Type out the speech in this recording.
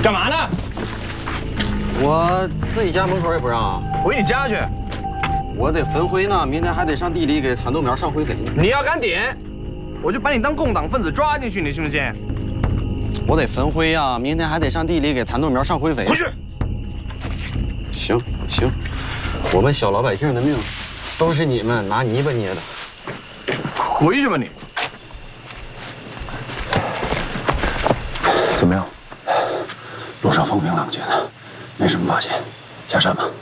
干嘛呢？ 我自己家门口也不让啊。 回你家去。 我得分回呢，明天还得上地里给蚕豆苗上灰肥呢。 你要敢点，我就把你当共党分子抓进去，你信不信？ 我得分灰呀，明天还得上地里给蚕豆苗上灰肥。 回去。 行行，我们小老百姓的命，都是你们拿泥巴捏的。 回去吧你。 怎么样？路上风平浪静的，没什么发现，下山吧。